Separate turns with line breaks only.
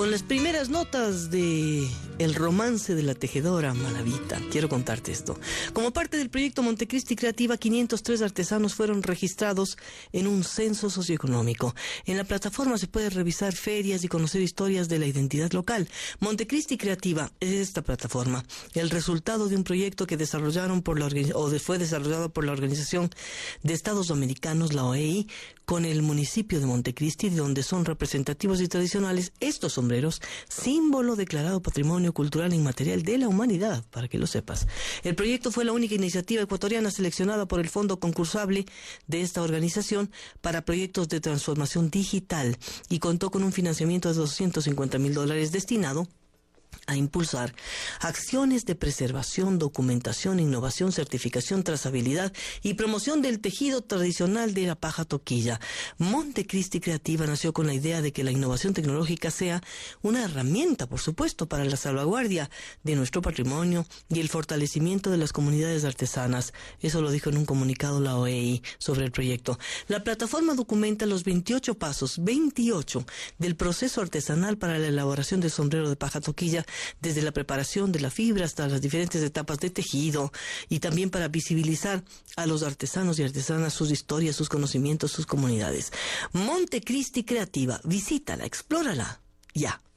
Con las primeras notas de El romance de la tejedora Malavita, quiero contarte esto. Como parte del proyecto Montecristi Creativa, 503 artesanos fueron registrados en un censo socioeconómico. En la plataforma se puede revisar ferias y conocer historias de la identidad local. Montecristi Creativa es esta plataforma, el resultado de un proyecto que fue desarrollado por la Organización de Estados Americanos, la OEI, con el municipio de Montecristi, donde son representativos y tradicionales estos sombreros, símbolo declarado Patrimonio Cultural Inmaterial de la Humanidad, para que lo sepas. El proyecto fue la única iniciativa ecuatoriana seleccionada por el fondo concursable de esta organización para proyectos de transformación digital y contó con un financiamiento de $250,000 destinado a impulsar acciones de preservación, documentación, innovación, certificación, trazabilidad y promoción del tejido tradicional de la paja toquilla. Montecristi Creativa nació con la idea de que la innovación tecnológica sea una herramienta, por supuesto, para la salvaguardia de nuestro patrimonio y el fortalecimiento de las comunidades artesanas. Eso lo dijo en un comunicado la OEI sobre el proyecto. La plataforma documenta los 28 pasos, 28, del proceso artesanal para la elaboración del sombrero de paja toquilla, desde la preparación de la fibra hasta las diferentes etapas de tejido, y también para visibilizar a los artesanos y artesanas, sus historias, sus conocimientos, sus comunidades. Montecristi Creativa, visítala, explórala, ya.